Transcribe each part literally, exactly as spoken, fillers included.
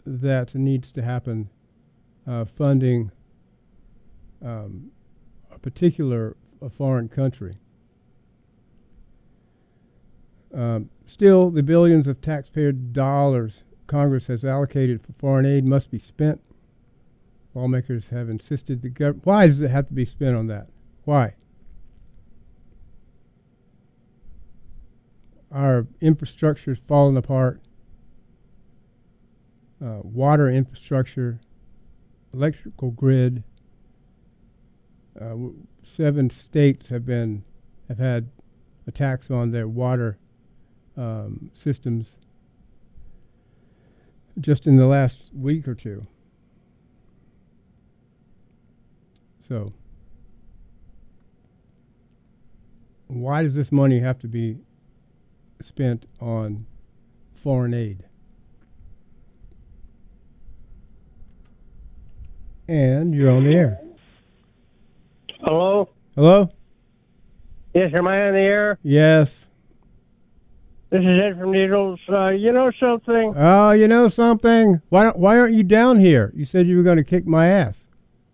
that needs to happen uh, funding um, a particular a foreign country. Um, still, the billions of taxpayer dollars Congress has allocated for foreign aid must be spent. Lawmakers have insisted the government. Why does it have to be spent on that? Why? Our infrastructure is falling apart. Uh, water infrastructure, electrical grid. Uh, w- seven states have been have had attacks on their water um, systems just in the last week or two. So, why does this money have to be spent on foreign aid? And you're on the air. Hello? Hello? Yes, am I on the air? Yes. This is Ed from Needles. Uh, you know something? Oh, you know something? Why don't, why aren't you down here? You said you were going to kick my ass.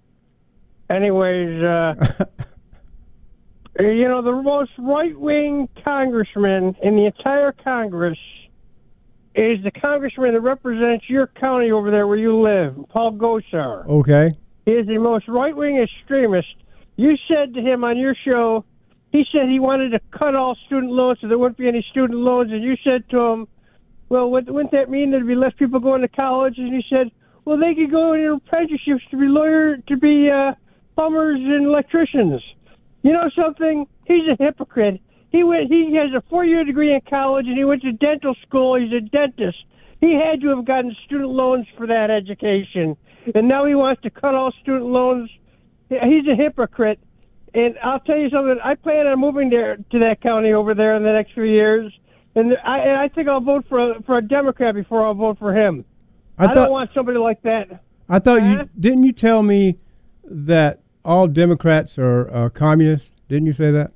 Anyways, uh, you know, the most right-wing congressman in the entire Congress is the congressman that represents your county over there where you live, Paul Gosar. Okay. He is the most right-wing extremist. You said to him on your show, he said he wanted to cut all student loans so there wouldn't be any student loans, and you said to him, well, wouldn't that mean there'd be less people going to college? And he said, well, they could go in apprenticeships to be lawyer, to be uh, plumbers and electricians. You know something? He's a hypocrite. He went. He has a four-year degree in college, and he went to dental school. He's a dentist. He had to have gotten student loans for that education, and now he wants to cut all student loans. He's a hypocrite. And I'll tell you something. I plan on moving there to that county over there in the next few years, and I, and I think I'll vote for a, for a Democrat before I'll vote for him. I, I thought, don't want somebody like that. I thought huh? you didn't. You tell me that all Democrats are uh, communists. Didn't you say that?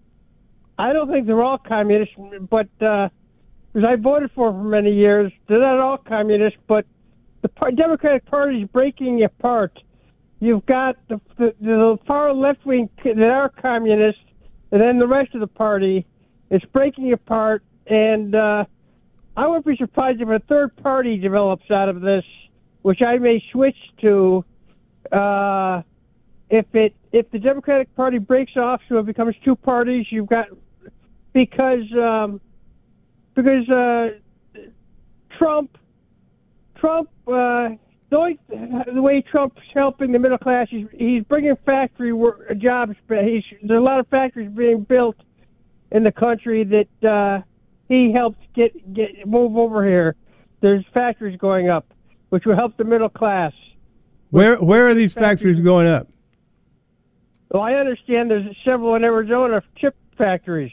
I don't think they're all communists, but uh, because I voted for them for many years, they're not all communists. But the par- Democratic Party is breaking apart. You've got the, the, the far left wing that are communists, and then the rest of the party is breaking apart. And uh, I wouldn't be surprised if a third party develops out of this, which I may switch to. Uh, if it if the Democratic Party breaks off, so it becomes two parties, you've got because um, because uh, Trump Trump. Uh, The, only, the way Trump's helping the middle class, he's, he's bringing factory work, jobs. He's, there's a lot of factories being built in the country that uh, he helped get get move over here. There's factories going up, which will help the middle class. Where where are these factories, factories going up? Well, I understand there's several in Arizona chip factories.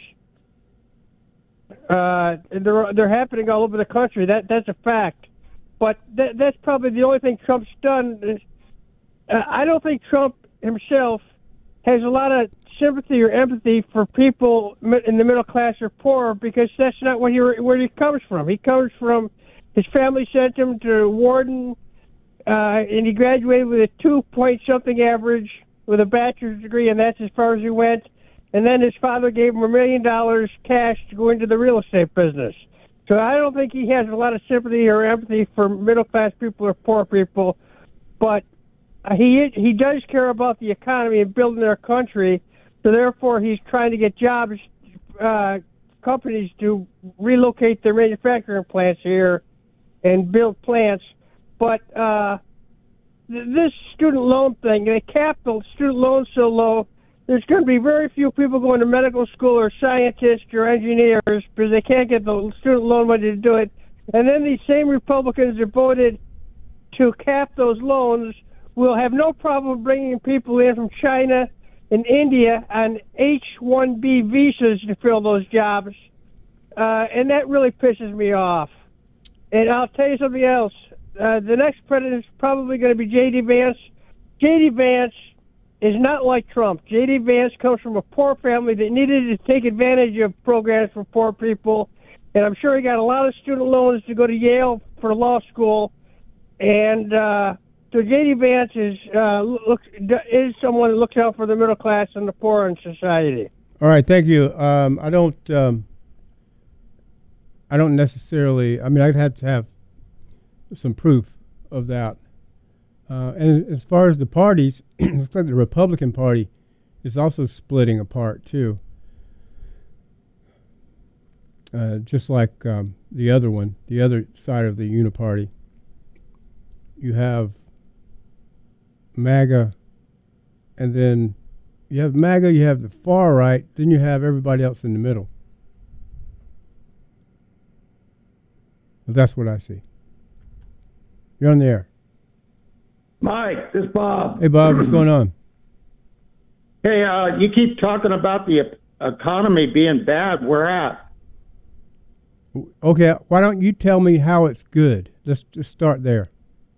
Uh, they're they're happening all over the country. That that's a fact. But that, that's probably the only thing Trump's done. Uh, I don't think Trump himself has a lot of sympathy or empathy for people in the middle class or poor, because that's not where he, where he comes from. He comes from, his family sent him to Wharton, uh, and he graduated with a two-point-something average with a bachelor's degree, and that's as far as he went. And then his father gave him a million dollars cash to go into the real estate business. So I don't think he has a lot of sympathy or empathy for middle-class people or poor people, but he he does care about the economy and building their country, so therefore he's trying to get jobs, uh, companies to relocate their manufacturing plants here and build plants. But uh, th- this student loan thing, they cap the student loans so low, there's going to be very few people going to medical school or scientists or engineers because they can't get the student loan money to do it. And then these same Republicans that voted to cap those loans will have no problem bringing people in from China and India on H one B visas to fill those jobs. Uh, and that really pisses me off. And I'll tell you something else. Uh, the next president is probably going to be J D. Vance. J D. Vance is not like Trump. J D. Vance comes from a poor family that needed to take advantage of programs for poor people, and I'm sure he got a lot of student loans to go to Yale for law school, and uh, so J D. Vance is uh, look is someone that looks out for the middle class and the poor in society. All right, thank you. Um, I don't. Um, I don't necessarily. I mean, I'd have to have some proof of that. Uh, and as far as the parties, it looks like the Republican Party is also splitting apart too. Uh, just like um, the other one, the other side of the Uniparty. You have MAGA, and then you have MAGA, you have the far right, then you have everybody else in the middle. That's what I see. You're on the air. Mike, this is Bob. Hey, Bob, what's going on? Hey, uh, you keep talking about the economy being bad. Where at? Okay, why don't you tell me how it's good? Let's just start there.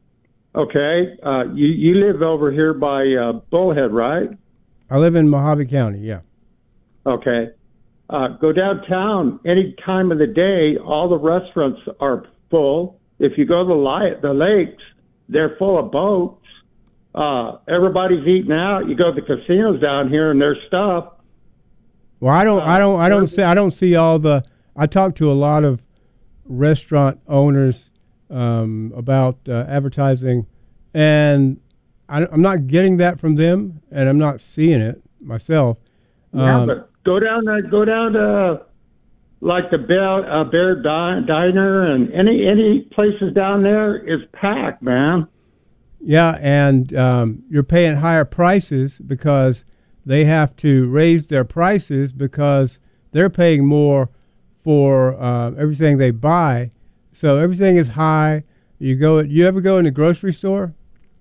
Okay, uh, you you live over here by uh, Bullhead, right? I live in Mojave County, yeah. Okay. Uh, go downtown any time of the day, all the restaurants are full. If you go to the, li- the lakes, they're full of boats. Uh, everybody's eating out. You go to the casinos down here and there's stuff. Well, I don't, uh, I don't, I don't see, I don't see all the. I talk to a lot of restaurant owners um, about uh, advertising, and I, I'm not getting that from them, and I'm not seeing it myself. Yeah, um, but go down to go down to like the Bear, uh, Bear Di- Diner and any any places down there is packed, man. Yeah, and um, you're paying higher prices because they have to raise their prices because they're paying more for uh, everything they buy. So everything is high. You go. You ever go in the grocery store?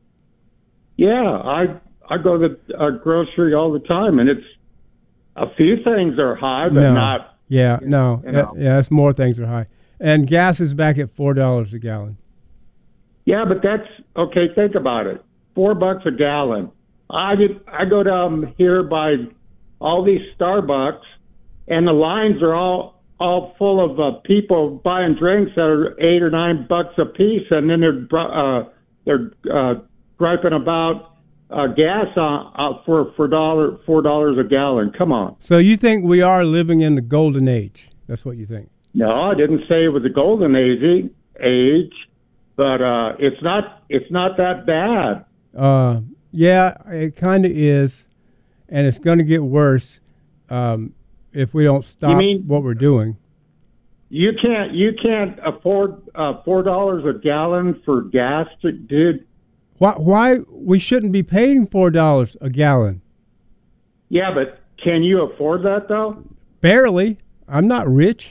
Yeah, I I go to the uh, grocery all the time, and it's a few things are high, but no. not. Yeah, no. You know. Yeah, it's more things are high. And gas is back at four dollars a gallon. Yeah, but that's okay. Think about it. Four bucks a gallon. I get, I go down here by all these Starbucks, and the lines are all all full of uh, people buying drinks that are eight or nine bucks a piece, and then they're uh, they're uh, griping about uh, gas uh, uh, for for dollar four dollars a gallon. Come on. So you think we are living in the golden age? That's what you think? No, I didn't say it was a golden age. Age. But uh, it's not it's not that bad. Uh, yeah, it kind of is, and it's going to get worse um, if we don't stop You mean- what we're doing. You can't you can't afford uh, four dollars a gallon for gas, to, dude. Why? Why we shouldn't be paying four dollars a gallon? Yeah, but can you afford that though? Barely. I'm not rich.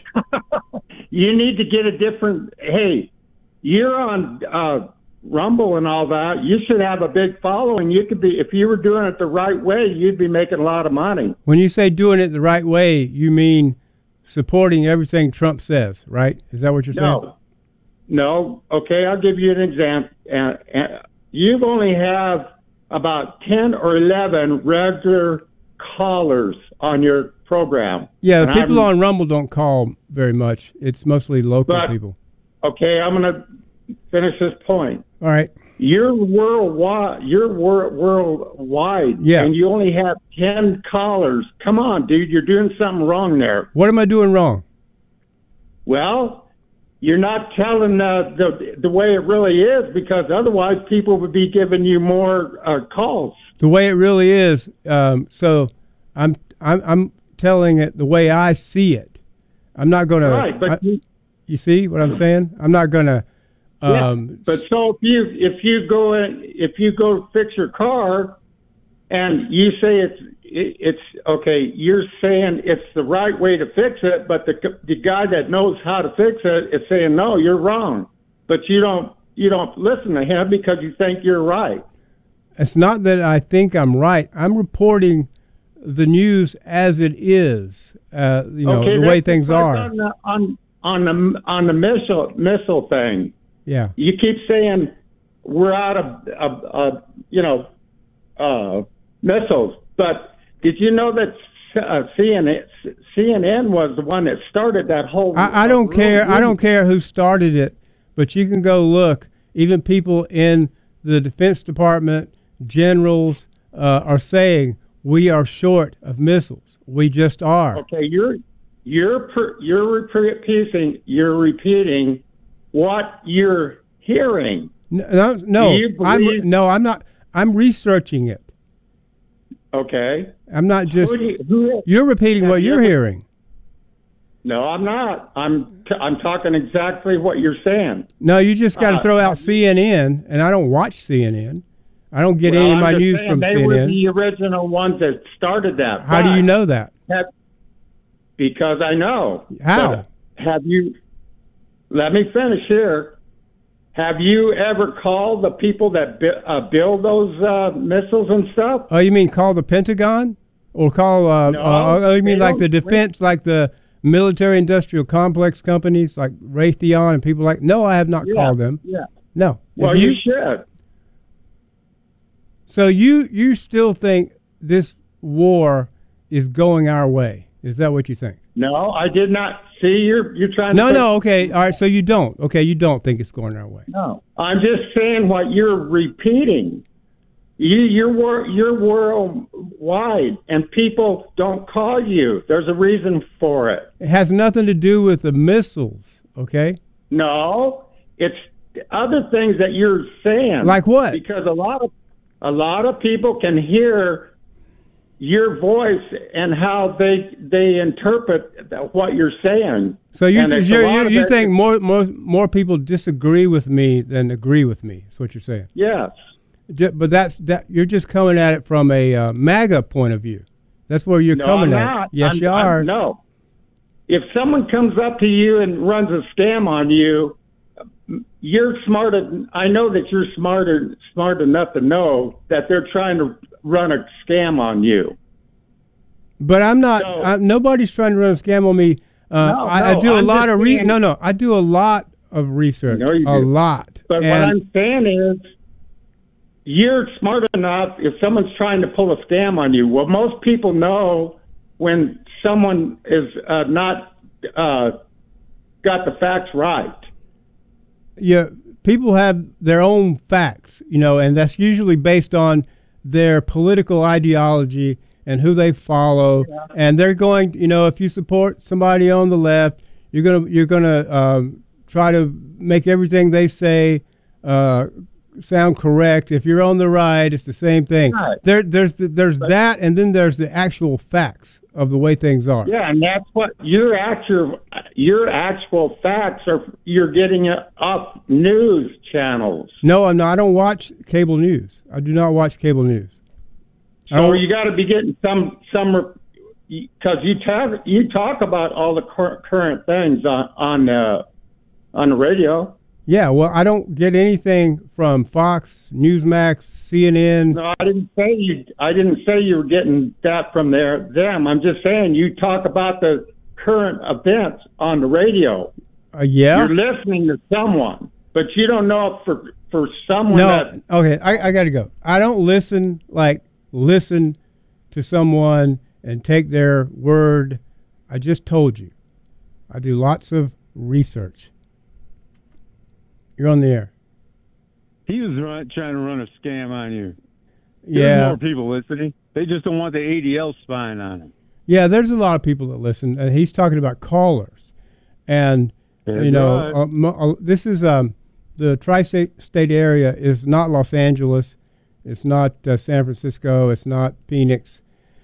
You need to get a different. Hey, you're on uh, Rumble and all that. You should have a big following. You could be if you were doing it the right way. You'd be making a lot of money. When you say doing it the right way, you mean supporting everything Trump says, right? Is that what you're saying? No, no. Okay, I'll give you an example. Uh, uh, you've only have about ten or eleven regular callers on your program. Yeah, And people I'm- on Rumble don't call very much. It's mostly local But- people. Okay, I'm going to finish this point. All right. You're worldwide. You're wor- worldwide. Yeah. And you only have ten callers. Come on, dude. You're doing something wrong there. What am I doing wrong? Well, you're not telling uh, the the way it really is, because otherwise people would be giving you more uh, calls. The way it really is. Um, so I'm I'm I'm telling it the way I see it. I'm not going Right, but to. you, You see what I'm saying? I'm not going to. yeah, Um, but so if you if you go in, if you go fix your car, and you say it's it, it's okay, you're saying it's the right way to fix it, but the the guy that knows how to fix it is saying no, you're wrong. But you don't you don't listen to him because you think you're right. it's not that I think I'm right. I'm reporting the news as it is. Uh, you know okay, the way that's things like are. on the, on on the on the missile missile thing. Yeah. You keep saying we're out of, of, of you know, uh, missiles, but did you know that uh, C N N, C N N was the one that started that whole? I, I don't uh, care. I rumor? don't care who started it, but you can go look. even people in the Defense Department, generals, uh, are saying we are short of missiles. We just are. Okay, you're you're per, you're repeating you're repeating what you're hearing. No, no, Do you I'm believe- no, I'm not. I'm researching it. Okay. I'm not just. Who do you, who, You're repeating Have what you you're ever- hearing. no, I'm not. I'm t- I'm talking exactly what you're saying. No, you just got to Uh, throw out C N N, and I don't watch C N N. I don't get Well, any of I'm my just news saying from they C N were N. the original ones that started that. How do you know that? Have, because I know. How? But have you? Let me finish here. Have you ever called the people that bu- uh, build those uh, missiles and stuff? Oh, you mean call the Pentagon, or call? Uh, No, uh, oh, you mean they like the don't- defense, like the military-industrial complex companies, like Raytheon and people like? No, I have not Yeah, called them. Yeah. No. Well, If you, should. So you you still think this war is going our way? Is that what you think? No, I did not. See, you're you're trying No, to. no. Okay, all right. So you don't. Okay, you don't think it's going our way. No, I'm just saying what you're repeating. You, you're wor- you're worldwide, and people don't call you. There's a reason for it. It has nothing to do with the missiles. Okay. No, it's other things that you're saying. Like what? Because a lot of a lot of people can hear your voice and how they they interpret what you're saying. So you And it's a you're, lot you of you it- think more more more people disagree with me than agree with me? Is what you're saying? Yes. Ju- But that's that. You're just coming at it from a uh, MAGA point of view. That's where you're No, coming I'm at. not. It. Yes, I'm- you I'm- are. no. If someone comes up to you and runs a scam on you, you're smart. en- I know that you're smarter, smart enough to know that they're trying to run a scam on you. But I'm not. So- I, nobody's trying to run a scam on me. Uh, No, I, I no, do a I'm lot just of re- saying- No, no. I do a lot of research. No, you a do. lot. But what And- I'm saying is, you're smart enough. If someone's trying to pull a scam on you, well, most people know when someone is uh, not uh, got the facts right. yeah, people have their own facts, you know, and that's usually based on their political ideology and who they follow. Yeah. And they're going, you know, if you support somebody on the left, you're gonna you're gonna um, try to make everything they say uh, sound correct. If you're on the right, it's the same thing. Right. There, there's the, there's But- that, and then there's the actual facts of the way things are. Yeah, and that's what your actual your actual facts are. You're getting it off news channels. No, I'm not. I don't watch cable news. I do not watch cable news. I So don't- you got to be getting some some because you talk you talk about all the cur- current things on on uh, on the radio. Yeah, well, I don't get anything from Fox, Newsmax, C N N. No, I didn't say you. I didn't say you were getting that from there. Them. I'm just saying you talk about the current events on the radio. Uh, yeah. You're listening to someone, but you don't know if for for someone No. that. Okay, I, I got to go. I don't listen like listen to someone and take their word. I just told you. I do lots of research. You're on the air. He was run, trying to run a scam on you. There's Yeah. more people listening. They just don't want the A D L spying on them. Yeah, there's a lot of people that listen. And he's talking about callers. And That's you know, right. uh, mo- uh, this is um, the tri-state state area is not Los Angeles, it's not uh, San Francisco, it's not Phoenix,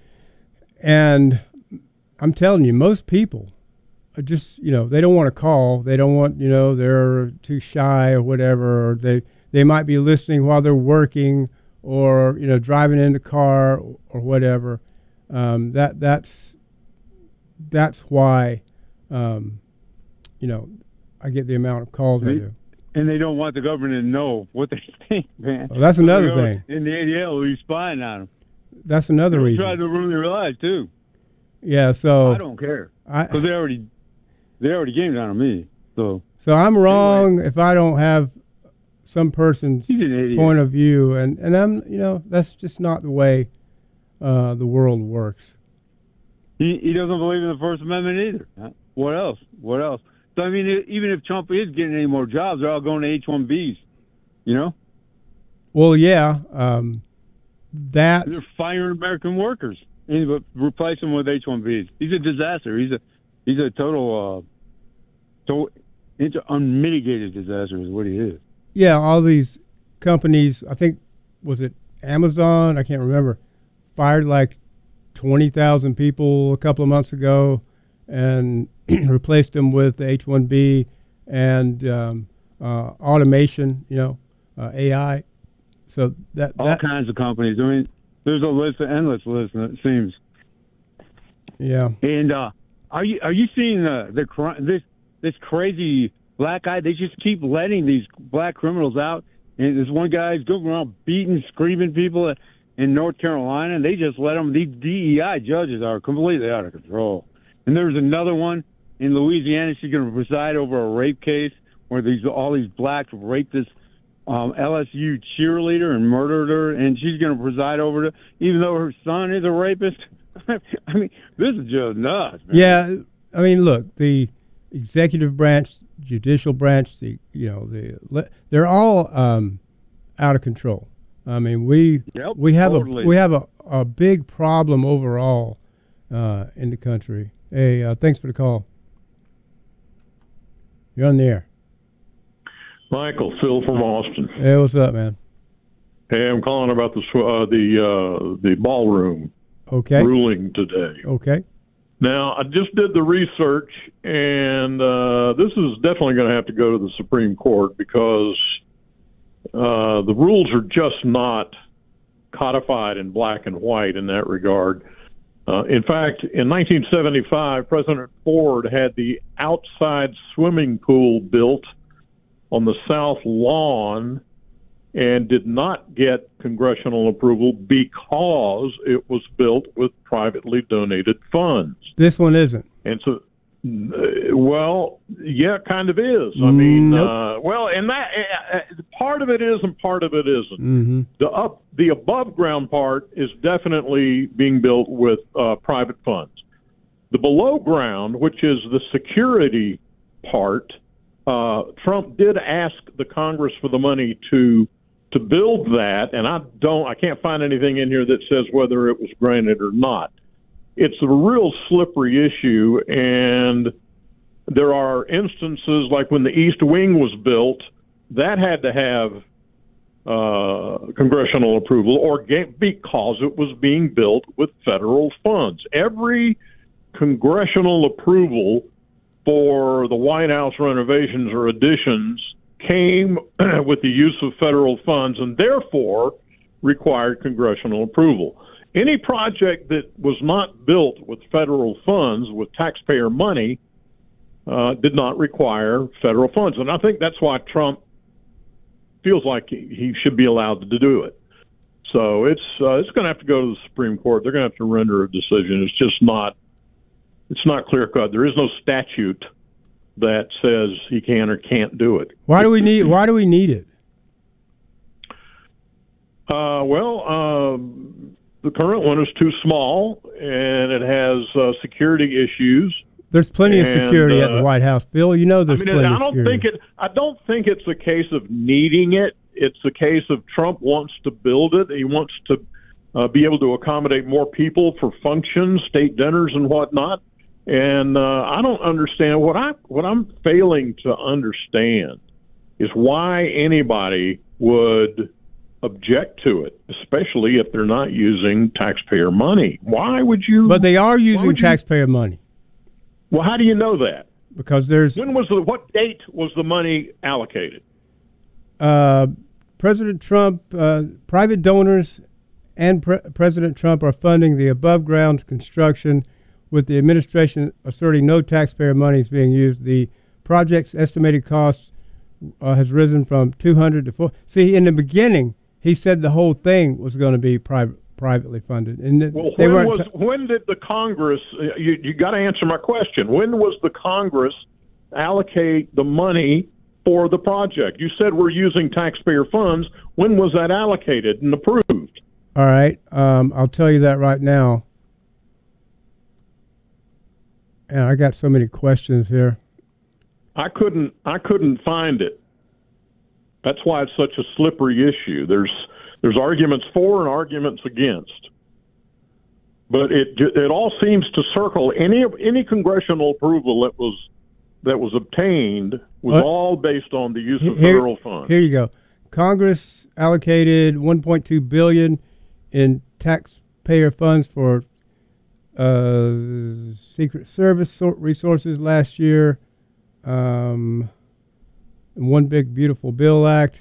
and I'm telling you, most people are just you know they don't want to call, they don't want you know they're too shy or whatever, or they they might be listening while they're working or you know driving in the car or, or whatever. Um, that that's that's why. Um, You know, I get the amount of calls I They- do. And they don't want the government to know what they think, man. Well, that's another The thing. government- And the A D L will be spying on them. That's another They'll reason. try to ruin their lives, too. Yeah, so I don't care. I, Because they already, they already gamed on me. So so I'm wrong if I don't have some person's he's an idiot. point of view, and and I'm you know that's just not the way uh, the world works. He, he doesn't believe in the First Amendment either. Huh? What else? What else? So, I mean, e- even if Trump is getting any more jobs, they're all going to H one Bs. You know, Well, yeah, um, that they're firing American workers and replace them with H one Bs. He's a disaster. He's a he's a total uh, to, it's an unmitigated disaster is what he is. yeah, all these companies. I think was it Amazon? I can't remember. Fired like twenty thousand people a couple of months ago, and replaced them with H one B and um, uh, automation. You know, uh, A I. So that All that kinds of companies. I mean, there's a list, an endless list. It seems. yeah. And uh, are you are you seeing the the cri- this this crazy black guy? They just keep letting these black criminals out. And this one guy's going around beating, screaming people in North Carolina, and they just let them. These D E I judges are completely out of control. And there's another one in Louisiana. She's going to preside over a rape case where these all these blacks raped this um, L S U cheerleader and murdered her, and she's going to preside over it, even though her son is a rapist. I mean, this is just nuts, man. Yeah, I mean, look, the executive branch, judicial branch, the you know the they're all um, out of control. I mean, we Yep, we have totally. a we have a, a big problem overall uh, in the country. Hey, uh, thanks for the call. You're on the air. Michael, Phil from Austin. Hey, what's up, man? Hey, I'm calling about the sw- uh, the uh, the ballroom Okay. ruling today. Okay. Now, I just did the research, and uh, this is definitely going to have to go to the Supreme Court because uh, the rules are just not codified in black and white in that regard. Uh, in fact, in nineteen seventy-five, President Ford had the outside swimming pool built on the south lawn and did not get congressional approval because it was built with privately donated funds. This one isn't. And so, uh, well, yeah, it kind of is. I mean, Nope. uh, well, and that uh, uh, part of it is and part of it isn't. Mm-hmm. The up, the above ground part is definitely being built with uh, private funds. The below ground, which is the security part, uh, Trump did ask the Congress for the money to to build that, and I don't, I can't find anything in here that says whether it was granted or not. It's a real slippery issue, and there are instances like when the East Wing was built, that had to have uh, congressional approval, or ga- because it was being built with federal funds. Every congressional approval for the White House renovations or additions came with the use of federal funds and therefore required congressional approval. Any project that was not built with federal funds, with taxpayer money, uh, did not require federal funds. And I think that's why Trump feels like he, he should be allowed to do it. So it's uh, it's going to have to go to the Supreme Court. They're going to have to render a decision. It's just not it's not clear cut. There is no statute that says he can or can't do it. Why do we need? Why do we need it? Uh, well, um, the current one is too small, and it has uh, security issues. There's plenty of And, security at uh, the White House, Phil. You know there's I mean, plenty I of don't security. think it. I don't think it's a case of needing it. It's a case of Trump wants to build it. He wants to uh, be able to accommodate more people for functions, state dinners, and whatnot. And uh, I don't understand what I what I'm failing to understand is why anybody would object to it, especially if they're not using taxpayer money. Why would you? But they are using would you- taxpayer money Well, how do you know that? because there's When was the what date was the money allocated? uh, President Trump, uh, private donors, and Pre- President Trump are funding the above-ground construction, with the administration asserting no taxpayer money is being used. The project's estimated cost uh, has risen from two hundred to four. See, in the beginning, he said the whole thing was going to be private, privately funded, and th- Well, they when weren't. was ta- when did the Congress? uh, You you got to answer my question. When was the Congress allocate the money for the project? You said we're using taxpayer funds. When was that allocated and approved? All right, um, I'll tell you that right now. And I got so many questions here. I couldn't I couldn't find it. That's why it's such a slippery issue. There's there's arguments for and arguments against, but it it all seems to circle any any congressional approval that was that was obtained was what? all based on the use of here, federal funds. Here you go. Congress allocated one point two billion dollars in taxpayer funds for uh, Secret Service resources last year. Um, One Big Beautiful Bill Act.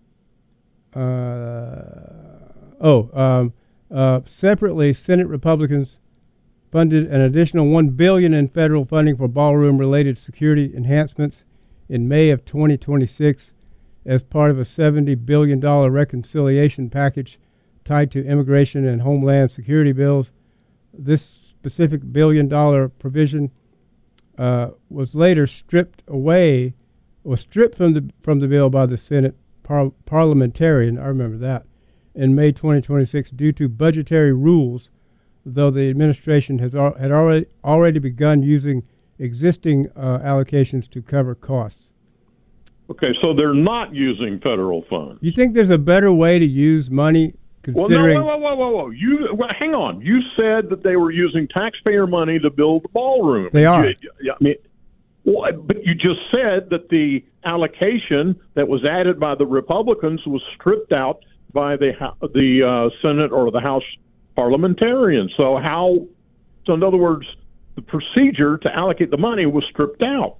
Uh, oh, um, uh, separately, Senate Republicans funded an additional one billion dollars in federal funding for ballroom-related security enhancements in May of twenty twenty-six as part of a seventy billion dollars reconciliation package tied to immigration and homeland security bills. This specific billion-dollar provision uh, was later stripped away was stripped from the from the bill by the Senate par parliamentarian, I remember that, in May twenty twenty-six due to budgetary rules, though the administration has al had already already begun using existing uh, allocations to cover costs. Okay, so they're not using federal funds. You think there's a better way to use money considering... Well, no, whoa, whoa, whoa, whoa, whoa. You, well, hang on. You said that they were using taxpayer money to build the ballroom. They are. You, I mean, well, but you just said that the allocation that was added by the Republicans was stripped out by the the uh, Senate or the House parliamentarians. So how? So in other words, the procedure to allocate the money was stripped out.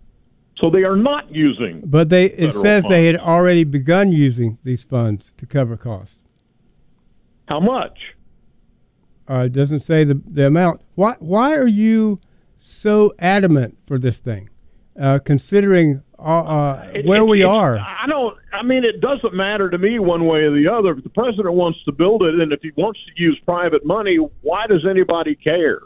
So they are not using. But they it says funds. They had already begun using these funds to cover costs. How much? Uh, it doesn't say the the amount. Why why are you so adamant for this thing, uh, considering uh, uh, it, where it, we it, are? I don't. I mean, it doesn't matter to me one way or the other. If the president wants to build it, and if he wants to use private money, why does anybody care?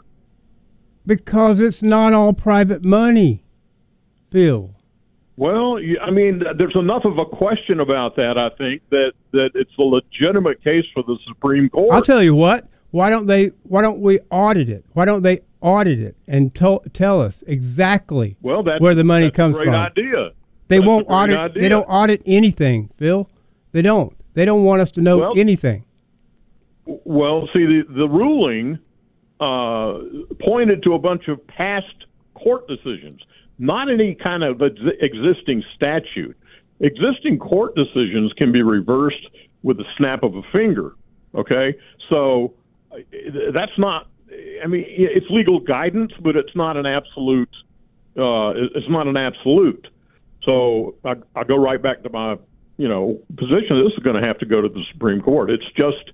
Because it's not all private money, Phil. Well, I mean, there's enough of a question about that, I think, that, that it's a legitimate case for the Supreme Court. I'll tell you what. Why don't they? Why don't we audit it? Why don't they audit it and to, tell us exactly well, that's, where the money that's comes a great from? Idea. They that's won't a great audit. Idea. They don't audit anything, Phil. They don't. They don't want us to know well, anything. Well, see, the the ruling uh, pointed to a bunch of past court decisions, not any kind of ex existing statute. Existing court decisions can be reversed with the snap of a finger. Okay, so. That's not, I mean, it's legal guidance, but it's not an absolute, uh, it's not an absolute. So I, I go right back to my, you know, position. This is going to have to go to the Supreme Court. It's just,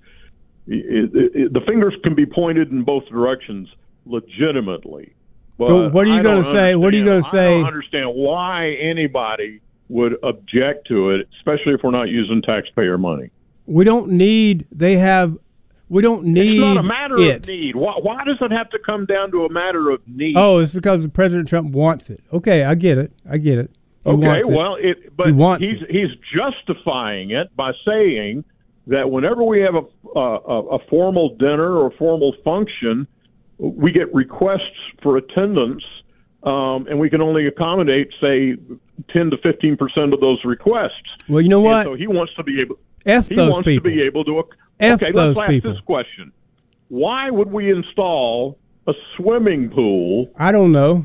it, it, it, the fingers can be pointed in both directions legitimately. But so what are you going to say? What are you going to say? I don't understand why anybody would object to it, especially if we're not using taxpayer money. We don't need, they have, We don't need It's not a matter it. of need. Why, why does it have to come down to a matter of need? Oh, it's because President Trump wants it. Okay, I get it. I get it. He okay, wants it. well, it, but he wants he's it. he's justifying it by saying that whenever we have a, a a formal dinner or formal function, we get requests for attendance, um, and we can only accommodate, say, ten to fifteen percent of those requests. Well, you know what? And so he wants to be able. F he those wants people. to be able to. F okay, those let's ask people. this question: why would we install a swimming pool? I don't know.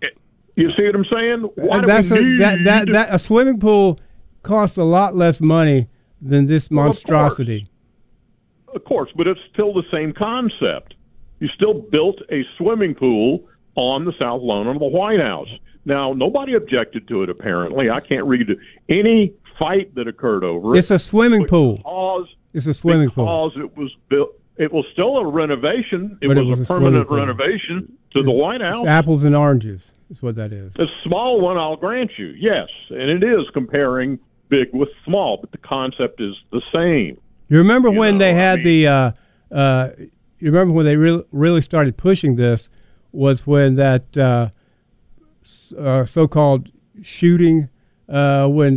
You see what I'm saying? Why do That's we a, need that that that a swimming pool costs a lot less money than this Well, of monstrosity. Of course, but it's still the same concept. You still built a swimming pool on the south lawn of the White House. Now, nobody objected to it, apparently. I can't read any fight that occurred over it. It's a swimming because pool. It's a swimming because pool. it was built. It was still a renovation. It, But was, it was a a permanent swimming pool. renovation to It's, the White House. It's apples and oranges is what that is. A small one, I'll grant you, yes. And it is comparing big with small, but the concept is the same. You remember You when know, they I had mean- the, uh, uh, you remember when they re really started pushing this was when that uh, s uh, so-called shooting, uh, when